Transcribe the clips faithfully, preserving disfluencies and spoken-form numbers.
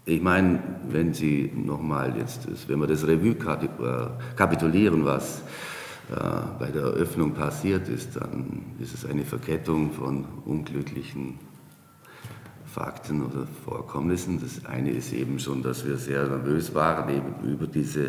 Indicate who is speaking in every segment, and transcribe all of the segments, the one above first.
Speaker 1: Ich meine, wenn Sie nochmal jetzt, wenn wir das Revue kapitulieren, was äh, bei der Eröffnung passiert ist, dann ist es eine Verkettung von unglücklichen Fakten oder Vorkommnissen. Das eine ist eben schon, dass wir sehr nervös waren eben über diese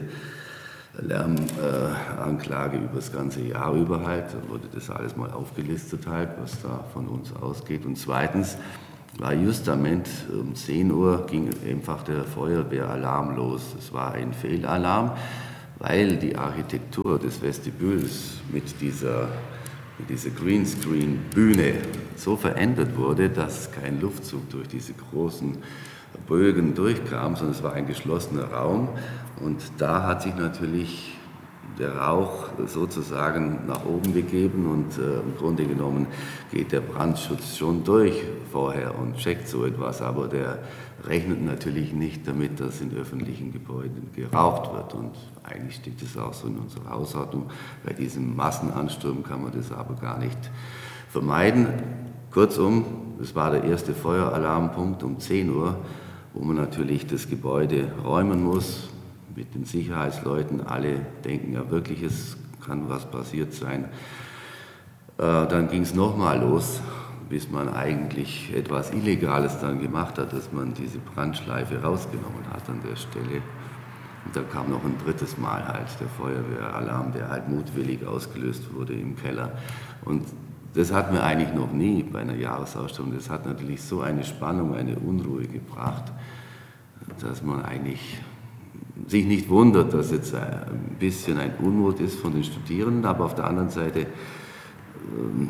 Speaker 1: Lärmanklage äh, über das ganze Jahr über halt. Da wurde das alles mal aufgelistet halt, was da von uns ausgeht. Und zweitens war justament um zehn Uhr ging einfach der Feuerwehralarm los. Es war ein Fehlalarm, weil die Architektur des Vestibüls mit dieser, mit dieser Greenscreen-Bühne so verändert wurde, dass kein Luftzug durch diese großen Bögen durchkam, sondern es war ein geschlossener Raum. Und da hat sich natürlich der Rauch sozusagen nach oben begeben und äh, im Grunde genommen geht der Brandschutz schon durch vorher und checkt so etwas, aber der rechnet natürlich nicht damit, dass in öffentlichen Gebäuden geraucht wird und eigentlich steht es auch so in unserer Hausordnung. Bei diesem Massenansturm kann man das aber gar nicht vermeiden. Kurzum, es war der erste Feueralarmpunkt um zehn Uhr, wo man natürlich das Gebäude räumen muss, mit den Sicherheitsleuten, alle denken ja wirklich, es kann was passiert sein. Äh, dann ging es nochmal los, bis man eigentlich etwas Illegales dann gemacht hat, dass man diese Brandschleife rausgenommen hat an der Stelle. Und da kam noch ein drittes Mal halt der Feuerwehralarm, der halt mutwillig ausgelöst wurde im Keller. Und das hatten wir eigentlich noch nie bei einer Jahresausstellung. Das hat natürlich so eine Spannung, eine Unruhe gebracht, dass man eigentlich sich nicht wundert, dass jetzt ein bisschen ein Unmut ist von den Studierenden, aber auf der anderen Seite, ähm,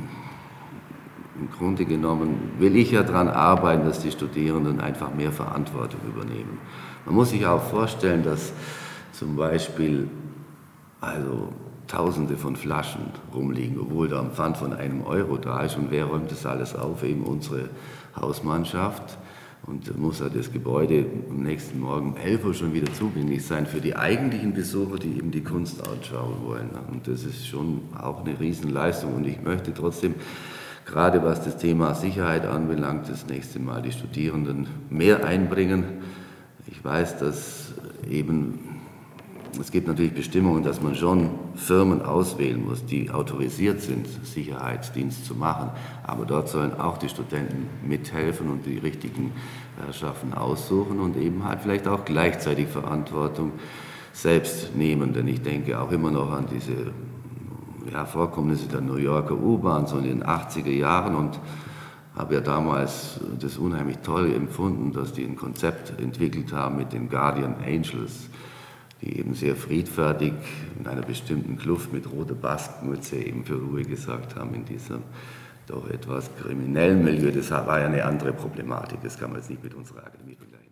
Speaker 1: im Grunde genommen, will ich ja daran arbeiten, dass die Studierenden einfach mehr Verantwortung übernehmen. Man muss sich auch vorstellen, dass zum Beispiel also Tausende von Flaschen rumliegen, obwohl da ein Pfand von einem Euro da ist. Und wer räumt das alles auf? Eben unsere Hausmannschaft. Und muss ja das Gebäude am nächsten Morgen um elf Uhr schon wieder zugänglich sein für die eigentlichen Besucher, die eben die Kunst anschauen wollen. Und das ist schon auch eine Riesenleistung. Und ich möchte trotzdem, gerade was das Thema Sicherheit anbelangt, das nächste Mal die Studierenden mehr einbringen. Ich weiß, dass eben, es gibt natürlich Bestimmungen, dass man schon Firmen auswählen muss, die autorisiert sind, Sicherheitsdienst zu machen. Aber dort sollen auch die Studenten mithelfen und die richtigen Herrschaften aussuchen und eben halt vielleicht auch gleichzeitig Verantwortung selbst nehmen. Denn ich denke auch immer noch an diese ja, Vorkommnisse der New Yorker U-Bahn, so in den achtziger Jahren, und habe ja damals das unheimlich toll empfunden, dass die ein Konzept entwickelt haben mit den Guardian Angels, die eben sehr friedfertig in einer bestimmten Kluft mit roter Baskenmütze eben für Ruhe gesorgt haben in diesem doch etwas kriminellen Milieu. Das war ja eine andere Problematik, das kann man jetzt nicht mit unserer Akademie vergleichen.